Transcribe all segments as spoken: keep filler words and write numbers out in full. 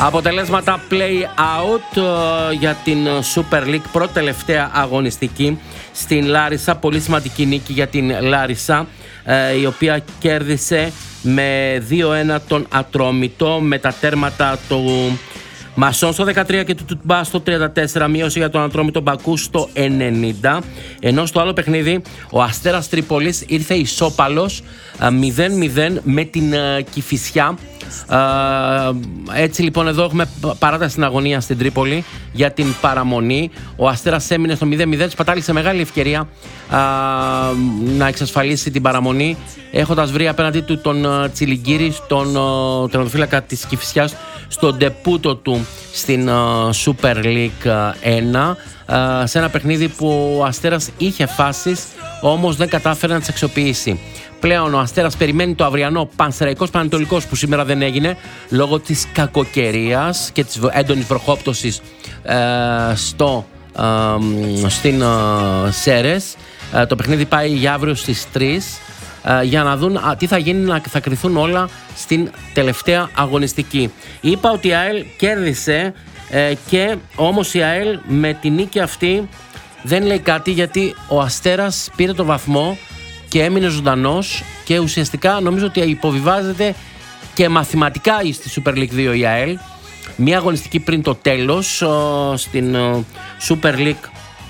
Αποτελέσματα play-out για την Super League, πρώτη τελευταία αγωνιστική στην Λάρισα. Πολύ σημαντική νίκη για την Λάρισα, η οποία κέρδισε με δύο ένα τον Ατρόμητο, με τα τέρματα του Μασόν στο δεκατρία και του Τουτμπά στο τριάντα τέσσερα, μείωση για τον Ατρόμητο Μπακού στο ενενήντα. Ενώ στο άλλο παιχνίδι ο Αστέρας Τρίπολης ήρθε ισόπαλος μηδέν μηδέν με την Κηφισιά. Uh, έτσι λοιπόν εδώ έχουμε παράταση στην αγωνία στην Τρίπολη για την παραμονή. Ο Αστέρας έμεινε στο μηδέν μηδέν, σπατάλησε μεγάλη ευκαιρία uh, να εξασφαλίσει την παραμονή, έχοντας βρει απέναντί του τον uh, Τσιλιγκύρη, τον uh, τερματοφύλακα της Κηφισιάς, στον ντεπούτο του στην uh, Super League ένα, uh, σε ένα παιχνίδι που ο Αστέρας είχε φάσεις, όμως δεν κατάφερε να τις αξιοποιήσει. Πλέον ο Αστέρας περιμένει το αυριανό Πανσεραϊκός Πανετολικός, που σήμερα δεν έγινε λόγω της κακοκαιρίας και της έντονης βροχόπτωσης ε, στο, ε, στην ε, Σέρες. Ε, το παιχνίδι πάει για αύριο στις τρεις ε, για να δουν α, τι θα γίνει, να θα κριθούν όλα στην τελευταία αγωνιστική. Είπα ότι η ΑΕΛ κέρδισε ε, και όμως η ΑΕΛ με τη νίκη αυτή δεν λέει κάτι, γιατί ο Αστέρας πήρε το βαθμό και έμεινε ζωντανός και ουσιαστικά νομίζω ότι υποβιβάζεται και μαθηματικά στη Super League δύο η ΑΕΛ. Μία αγωνιστική πριν το τέλος στην Super League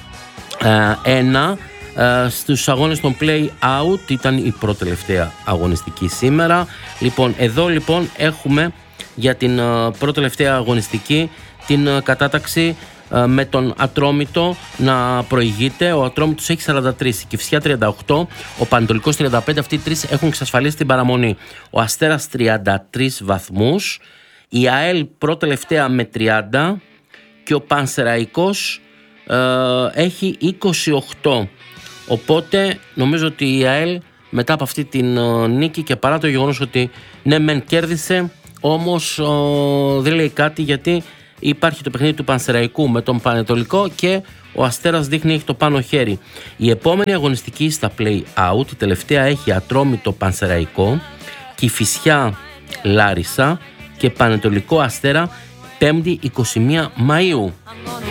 ένα, στους αγώνες των play-out, ήταν η πρώτη τελευταία αγωνιστική σήμερα. Λοιπόν, εδώ λοιπόν έχουμε για την πρώτη τελευταία αγωνιστική την κατάταξη με τον Ατρόμητο να προηγείται. Ο Ατρόμητος έχει σαράντα τρία, η Κηφισιά τριάντα οκτώ, ο Πανετολικός τριάντα πέντε. Αυτοί οι τρεις έχουν εξασφαλίσει την παραμονή. Ο Αστέρας τριάντα τρεις βαθμούς, η ΑΕΛ πρώτη τελευταία με τριάντα και ο Πανσεραϊκός ε, έχει είκοσι οκτώ. Οπότε νομίζω ότι η ΑΕΛ μετά από αυτή την ε, νίκη, και παρά το γεγονός ότι ναι μεν κέρδισε, όμως ε, δεν λέει κάτι, γιατί υπάρχει το παιχνίδι του Πανσεραϊκού με τον Πανετολικό και ο Αστέρας δείχνει έχει το πάνω χέρι. Η επόμενη αγωνιστική στα play-out, η τελευταία, έχει Ατρόμητο Πανσεραϊκό, Κηφισιά Λάρισα και Πανετολικό Αστέρα, πέμπτη εικοστή πρώτη Μαΐου.